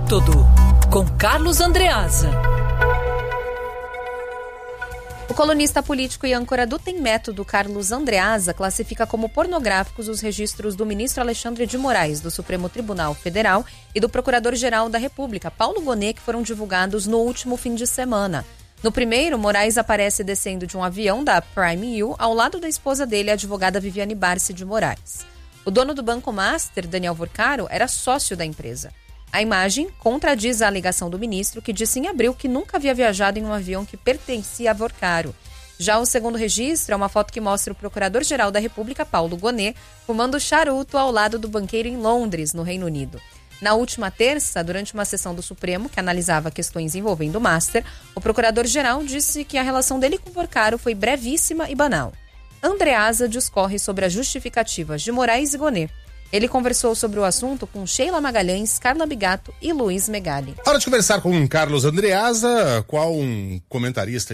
Método, com Carlos Andreasa. O colunista político e âncora do Tem Método, Carlos Andreasa, classifica como pornográficos os registros do ministro Alexandre de Moraes, do Supremo Tribunal Federal, e do Procurador-Geral da República, Paulo Gonet, que foram divulgados no último fim de semana. No primeiro, Moraes aparece descendo de um avião da Prime U ao lado da esposa dele, a advogada Viviane Barsi de Moraes. O dono do Banco Master, Daniel Vorcaro, era sócio da empresa. A imagem contradiz a alegação do ministro, que disse em abril que nunca havia viajado em um avião que pertencia a Vorcaro. Já o segundo registro é uma foto que mostra o Procurador-Geral da República, Paulo Gonet, fumando charuto ao lado do banqueiro em Londres, no Reino Unido. Na última terça, durante uma sessão do Supremo que analisava questões envolvendo o Master, o Procurador-Geral disse que a relação dele com Vorcaro foi brevíssima e banal. Andreasa discorre sobre as justificativas de Moraes e Gonet. Ele conversou sobre o assunto com Sheila Magalhães, Carla Bigato e Luiz Megali. Hora de conversar com Carlos Andreasa, qual um comentarista